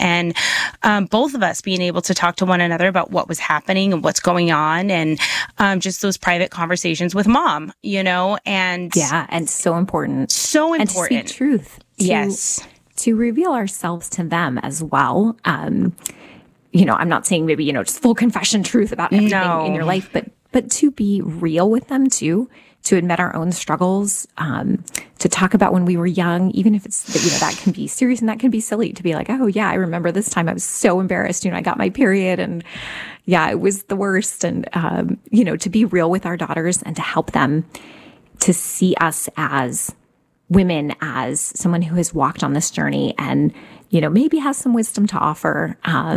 and both of us being able to talk to one another about what was happening and what's going on, and just those private conversations with mom, and and so important. And to speak truth. To reveal ourselves to them as well. I'm not saying maybe, just full confession truth about everything in your life, but to be real with them too, to admit our own struggles, to talk about when we were young, even if it's, that can be serious and that can be silly, to be like, oh yeah, I remember this time I was so embarrassed, I got my period and yeah, it was the worst. And, to be real with our daughters and to help them to see us as women, as someone who has walked on this journey and, maybe has some wisdom to offer,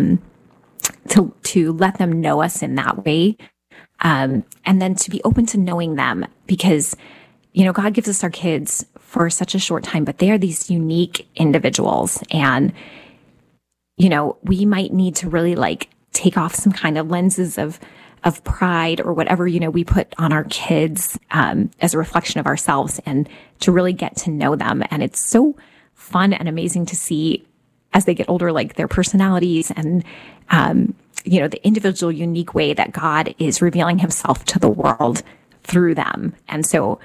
to let them know us in that way. And then to be open to knowing them because, God gives us our kids for such a short time, but they are these unique individuals. And, we might need to really take off some kind of lenses of pride or whatever, we put on our kids, as a reflection of ourselves and to really get to know them. And it's so fun and amazing to see as they get older, their personalities and, the individual unique way that God is revealing himself to the world through them. And so,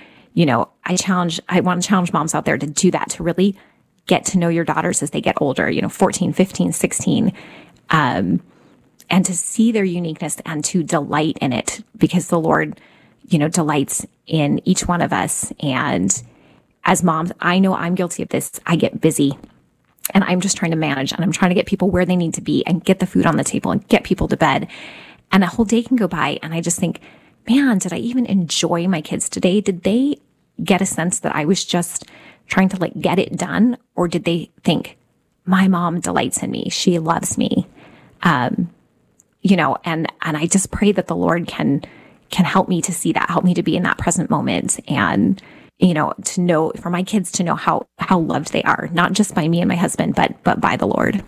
I want to challenge moms out there to do that, to really get to know your daughters as they get older, 14, 15, 16, and to see their uniqueness and to delight in it because the Lord, delights in each one of us. And as moms, I know I'm guilty of this. I get busy. And I'm just trying to manage and I'm trying to get people where they need to be and get the food on the table and get people to bed. And a whole day can go by. And I just think, man, did I even enjoy my kids today? Did they get a sense that I was just trying to get it done? Or did they think my mom delights in me? She loves me. And I just pray that the Lord can help me to see that, help me to be in that present moment and, to know, for my kids to know how loved they are, not just by me and my husband, but by the Lord.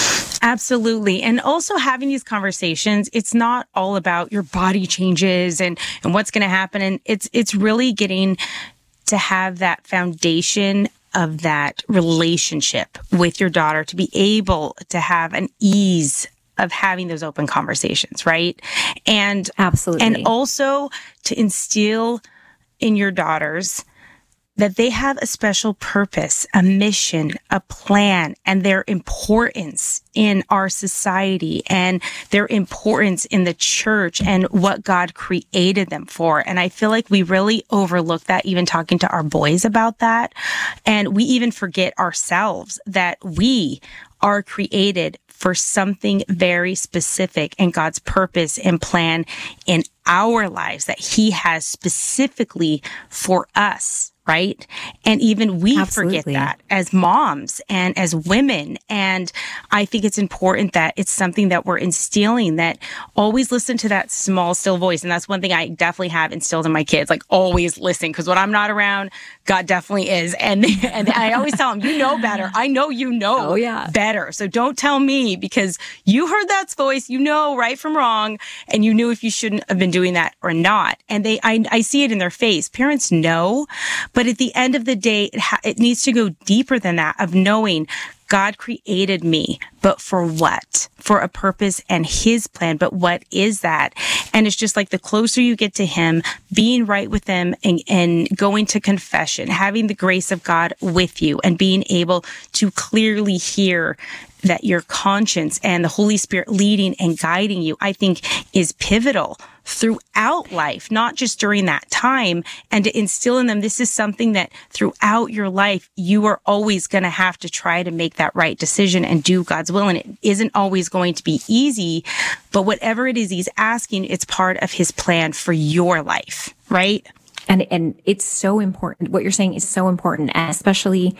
Absolutely. And also having these conversations, it's not all about your body changes and what's going to happen. And it's really getting to have that foundation of that relationship with your daughter to be able to have an ease of having those open conversations, right? And absolutely. And also to instill in your daughters that they have a special purpose, a mission, a plan, and their importance in our society and their importance in the church and what God created them for. And I feel like we really overlook that, even talking to our boys about that. And we even forget ourselves that we are created for something very specific and God's purpose and plan in our lives that he has specifically for us. Right. And even we Absolutely. Forget that as moms and as women. And I think it's important that it's something that we're instilling, that always listen to that small, still voice. And that's one thing I definitely have instilled in my kids, always listen. Because when I'm not around, God definitely is. And I always tell them, you know better. I know you know better. So don't tell me because you heard that voice, right from wrong. And you knew if you shouldn't have been doing that or not. And I see it in their face. Parents know. But at the end of the day, it needs to go deeper than that, of knowing God created me, but for what? For a purpose and his plan. But what is that? And it's just the closer you get to him, being right with him and going to confession, having the grace of God with you and being able to clearly hear that your conscience and the Holy Spirit leading and guiding you, I think is pivotal throughout life, not just during that time, and to instill in them, this is something that throughout your life, you are always going to have to try to make that right decision and do God's will. And it isn't always going to be easy, but whatever it is he's asking, it's part of his plan for your life, right? And it's so important. What you're saying is so important. And especially,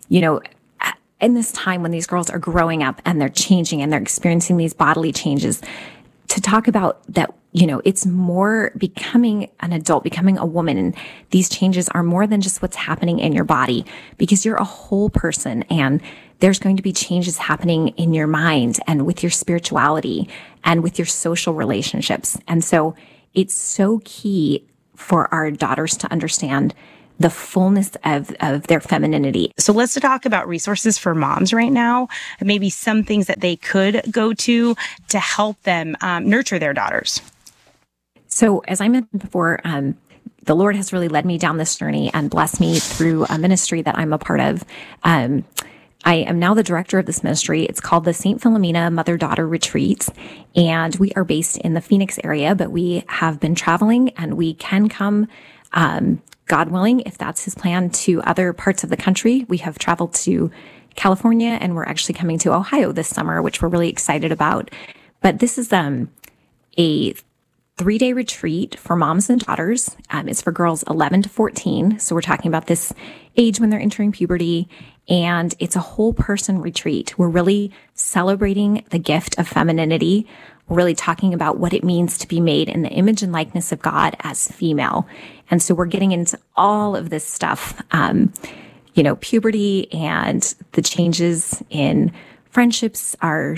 in this time when these girls are growing up and they're changing and they're experiencing these bodily changes, to talk about that, it's more becoming an adult, becoming a woman. And these changes are more than just what's happening in your body, because you're a whole person and there's going to be changes happening in your mind and with your spirituality and with your social relationships. And so it's so key for our daughters to understand the fullness of their femininity. So let's talk about resources for moms right now, and maybe some things that they could go to help them nurture their daughters. So as I mentioned before, the Lord has really led me down this journey and blessed me through a ministry that I'm a part of. I am now the director of this ministry. It's called the St. Philomena Mother-Daughter Retreats, and we are based in the Phoenix area, but we have been traveling and we can come, God willing, if that's his plan, to other parts of the country. We have traveled to California and we're actually coming to Ohio this summer, which we're really excited about. But this is a 3-day retreat for moms and daughters. It's for girls 11 to 14. So we're talking about this age when they're entering puberty. And it's a whole person retreat. We're really celebrating the gift of femininity. We're really talking about what it means to be made in the image and likeness of God as female. And so we're getting into all of this stuff, puberty and the changes in friendships,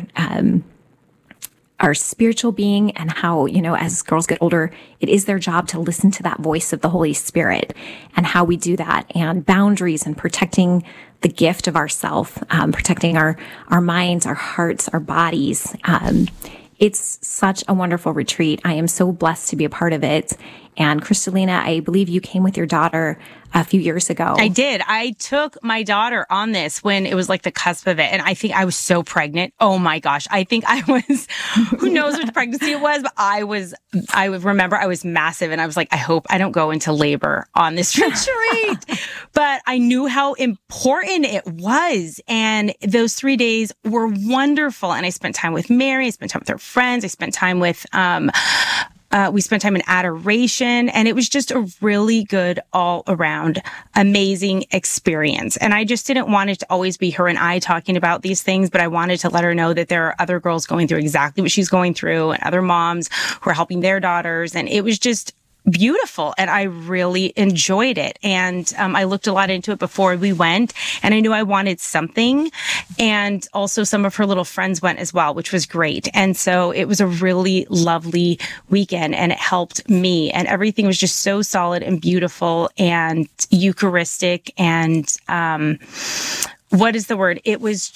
our spiritual being, and how, as girls get older, it is their job to listen to that voice of the Holy Spirit, and how we do that, and boundaries and protecting the gift of ourself, protecting our minds, our hearts, our bodies. It's such a wonderful retreat. I am so blessed to be a part of it. And Kristalina, I believe you came with your daughter a few years ago. I did. I took my daughter on this when it was like the cusp of it. And I think I was so pregnant. Oh my gosh. I think I was, who knows which pregnancy it was, but I remember I was massive and I was like, I hope I don't go into labor on this retreat. But I knew how important it was. And those 3 days were wonderful. And I spent time with Mary. I spent time with her friends. I spent time with, we spent time in adoration, and it was just a really good all around amazing experience. And I just didn't want it to always be her and I talking about these things, but I wanted to let her know that there are other girls going through exactly what she's going through, and other moms who are helping their daughters. And it was just beautiful. And I really enjoyed it. And I looked a lot into it before we went, and I knew I wanted something. And also some of her little friends went as well, which was great. And so it was a really lovely weekend, and it helped me. And everything was just so solid and beautiful and Eucharistic. And what is the word? It was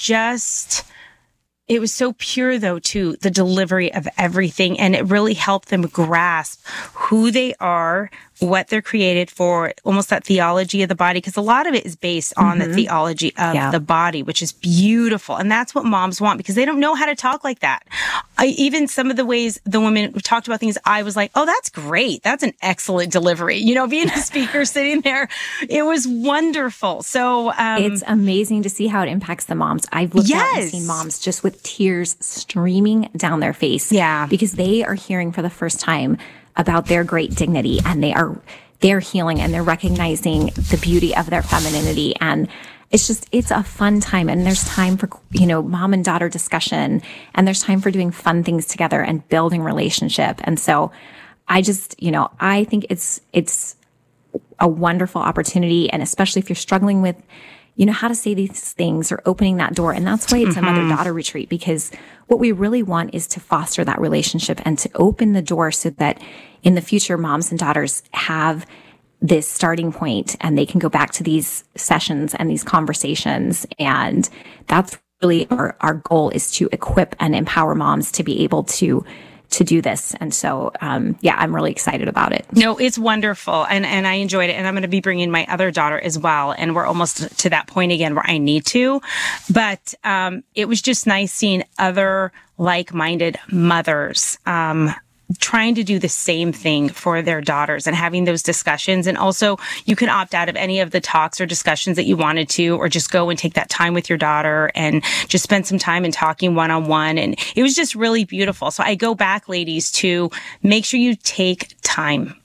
so pure, though, too, the delivery of everything. And it really helped them grasp who they are, what they're created for, almost that theology of the body, because a lot of it is based on the theology of the body, which is beautiful. And that's what moms want, because they don't know how to talk like that. Even some of the ways the women talked about things, I was like, oh, that's great. That's an excellent delivery. Being a speaker sitting there, it was wonderful. So it's amazing to see how it impacts the moms. I've looked out and seen moms just with tears streaming down their face. Yeah. Because they are hearing for the first time about their great dignity, and they're healing, and they're recognizing the beauty of their femininity. And it's a fun time. And there's time for, mom and daughter discussion, and there's time for doing fun things together and building relationship. And so I just, I think it's a wonderful opportunity. And especially if you're struggling with, how to say these things or opening that door. And that's why it's a mother-daughter retreat, because what we really want is to foster that relationship and to open the door so that in the future, moms and daughters have this starting point, and they can go back to these sessions and these conversations. And that's really our goal, is to equip and empower moms to be able to do this. And so, I'm really excited about it. No, it's wonderful. And I enjoyed it. And I'm going to be bringing my other daughter as well. And we're almost to that point again where I need to. But it was just nice seeing other like-minded mothers trying to do the same thing for their daughters and having those discussions. And also, you can opt out of any of the talks or discussions that you wanted to, or just go and take that time with your daughter and just spend some time and talking one-on-one. And it was just really beautiful. So I go back, ladies, to make sure you take time.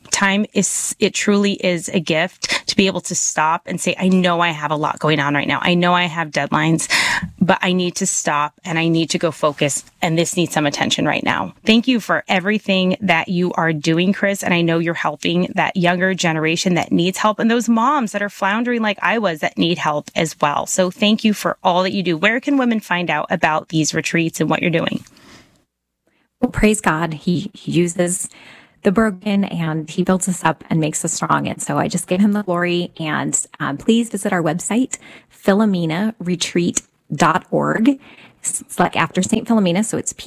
It truly is a gift to be able to stop and say, I know I have a lot going on right now. I know I have deadlines, but I need to stop and I need to go focus, and this needs some attention right now. Thank you for everything that you are doing, Chris. And I know you're helping that younger generation that needs help, and those moms that are floundering like I was that need help as well. So thank you for all that you do. Where can women find out about these retreats and what you're doing? Well, praise God. He uses the broken, and he builds us up and makes us strong. And so I just give him the glory. And please visit our website, philomenaretreat.org. It's like after St. Philomena, so it's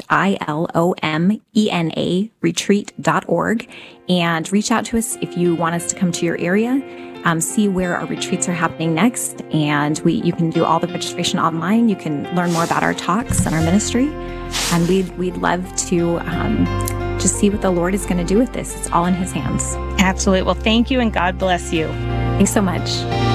PHILOMENA retreat.org. And reach out to us if you want us to come to your area. See where our retreats are happening next. And you can do all the registration online. You can learn more about our talks and our ministry. And we'd love to just see what the Lord is going to do with this. It's all in his hands. Absolutely. Well, thank you and God bless you. Thanks so much.